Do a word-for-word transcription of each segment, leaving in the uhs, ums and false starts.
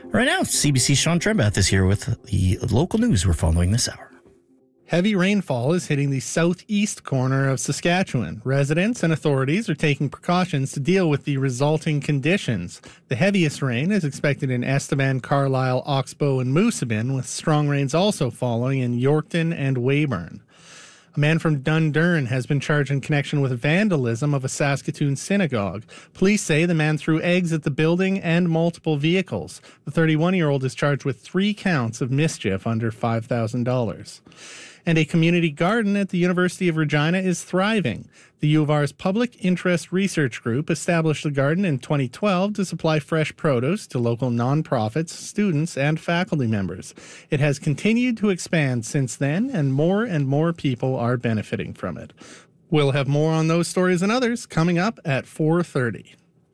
Right now, C B C Sean Trembath is here with the local news we're following this hour. Heavy rainfall is hitting the southeast corner of Saskatchewan. Residents and authorities are taking precautions to deal with the resulting conditions. The heaviest rain is expected in Estevan, Carlisle, Oxbow, and Moosomin, with strong rains also following in Yorkton and Weyburn. A man from Dundurn has been charged in connection with vandalism of a Saskatoon synagogue. Police say the man threw eggs at the building and multiple vehicles. The thirty-one-year-old is charged with three counts of mischief under five thousand dollars. And a community garden at the University of Regina is thriving. The U of R's Public Interest Research Group established the garden in twenty twelve to supply fresh produce to local nonprofits, students, and faculty members. It has continued to expand since then, and more and more people are benefiting from it. We'll have more on those stories and others coming up at four thirty.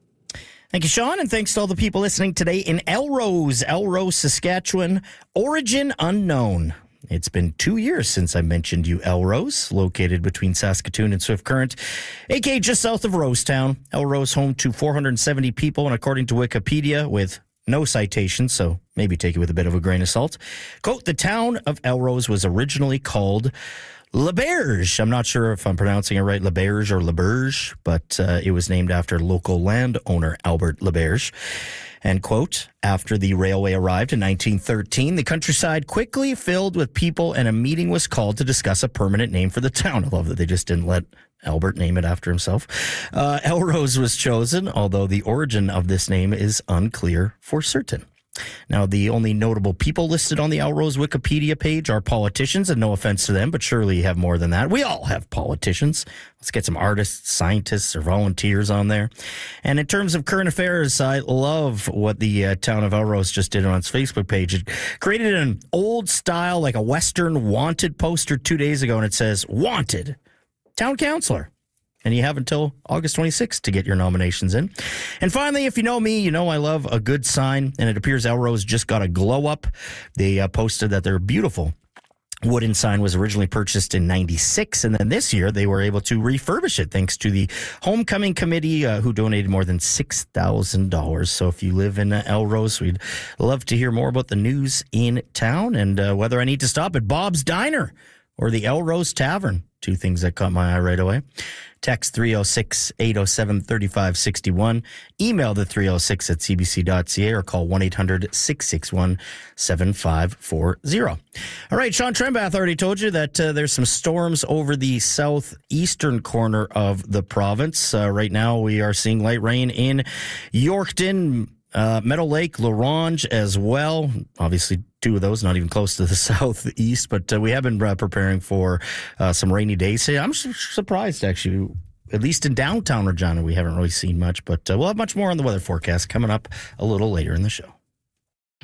Thank you, Sean, and thanks to all the people listening today in Elrose, Elrose, Saskatchewan. Origin unknown. It's been two years since I mentioned you, Elrose, located between Saskatoon and Swift Current, aka just south of Rosetown. Elrose home to four hundred seventy people, and according to Wikipedia, with no citations, so maybe take it with a bit of a grain of salt. Quote, the town of Elrose was originally called Laberge. I'm not sure if I'm pronouncing it right, Laberge or Laberge, but uh, it was named after local landowner Albert Laberge. End quote. After the railway arrived in nineteen thirteen, the countryside quickly filled with people, and a meeting was called to discuss a permanent name for the town. I love that they just didn't let Albert name it after himself. Uh, Elrose was chosen, although the origin of this name is unclear for certain. Now, the only notable people listed on the Elrose Wikipedia page are politicians, and no offense to them, but surely you have more than that. We all have politicians. Let's get some artists, scientists, or volunteers on there. And in terms of current affairs, I love what the uh, town of Elrose just did on its Facebook page. It created an old style, like a Western wanted poster two days ago, and it says, wanted, town councilor. And you have until August twenty-sixth to get your nominations in. And finally, if you know me, you know I love a good sign. And it appears Elrose just got a glow up. They uh, posted that their beautiful wooden sign was originally purchased in ninety-six. And then this year, they were able to refurbish it thanks to the Homecoming Committee, uh, who donated more than six thousand dollars. So if you live in uh, Elrose, we'd love to hear more about the news in town and uh, whether I need to stop at Bob's Diner or the Elrose Tavern. Two things that caught my eye right away. Text three oh six, eight oh seven, three five six one. Email the three oh six at c b c dot c a or call one eight hundred, six six one, seven five four zero. All right, Sean Trembath already told you that uh, there's some storms over the southeastern corner of the province. Uh, right now, we are seeing light rain in Yorkton, Uh, Meadow Lake, Larange as well. Obviously, two of those, not even close to the southeast, but uh, we have been uh, preparing for uh, some rainy days. I'm su- surprised, actually. At least in downtown Regina, we haven't really seen much, but uh, we'll have much more on the weather forecast coming up a little later in the show.